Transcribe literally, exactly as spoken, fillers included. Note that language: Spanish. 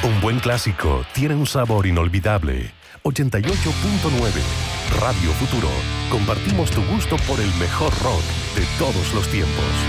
Un buen clásico tiene un sabor inolvidable. ochenta y ocho punto nueve Radio Futuro. Compartimos tu gusto por el mejor rock de todos los tiempos.